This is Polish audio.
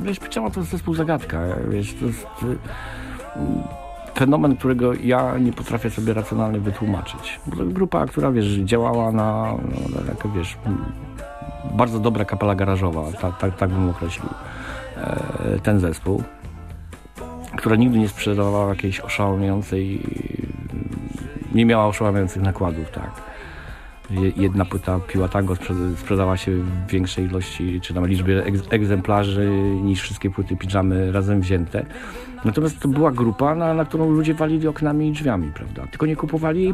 wiesz, Pijama to jest zespół zagadka, wiesz, to jest fenomen, którego ja nie potrafię sobie racjonalnie wytłumaczyć. To grupa, która, wiesz, działała na wiesz, bardzo dobra kapela garażowa, tak bym określił ten zespół, która nigdy nie sprzedawała jakiejś oszałamiającej, nie miała oszałamiających nakładów, tak. Jedna płyta Piła Tango sprzedała się w większej ilości, czy tam liczbie egzemplarzy niż wszystkie płyty Pijamy razem wzięte. Natomiast to była grupa, na którą ludzie walili oknami i drzwiami, prawda? Tylko nie kupowali jej